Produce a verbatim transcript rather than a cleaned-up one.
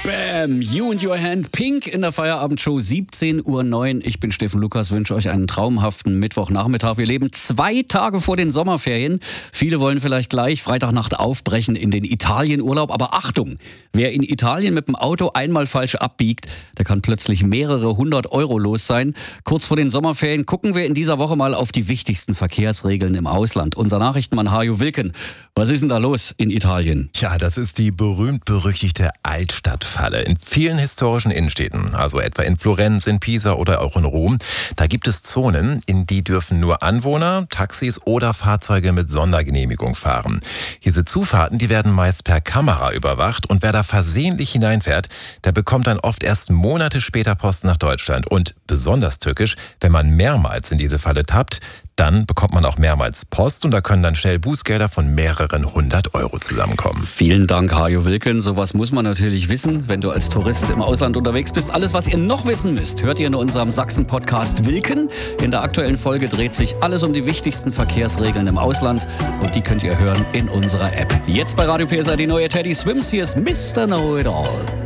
Bam, You and Your Hand, Pink in der Feierabendshow, siebzehn Uhr neun. Ich bin Steffen Lukas, wünsche euch einen traumhaften Mittwochnachmittag. Wir leben zwei Tage vor den Sommerferien. Viele wollen vielleicht gleich Freitagnacht aufbrechen in den Italienurlaub. Aber Achtung, wer in Italien mit dem Auto einmal falsch abbiegt, der kann plötzlich mehrere hundert Euro los sein. Kurz vor den Sommerferien gucken wir in dieser Woche mal auf die wichtigsten Verkehrsregeln im Ausland. Unser Nachrichtenmann Hajo Wilken, was ist denn da los in Italien? Ja, das ist die berühmt-berüchtigte Altstadtfalle. In vielen historischen Innenstädten, also etwa in Florenz, in Pisa oder auch in Rom, da gibt es Zonen, in die dürfen nur Anwohner, Taxis oder Fahrzeuge mit Sondergenehmigung fahren. Diese Zufahrten, die werden meist per Kamera überwacht und wer da versehentlich hineinfährt, der bekommt dann oft erst Monate später Post nach Deutschland. Und besonders tückisch, wenn man mehrmals in diese Falle tappt, dann bekommt man auch mehrmals Post und da können dann schnell Bußgelder von mehreren hundert Euro zusammenkommen. Vielen Dank, Hajo Wilken. Sowas muss man natürlich wissen, wenn du als Tourist im Ausland unterwegs bist. Alles, was ihr noch wissen müsst, hört ihr in unserem Sachsen-Podcast Wilken. In der aktuellen Folge dreht sich alles um die wichtigsten Verkehrsregeln im Ausland und die könnt ihr hören in unserer App. Jetzt bei Radio P S A die neue Teddy Swims. Hier ist Mister Know It All.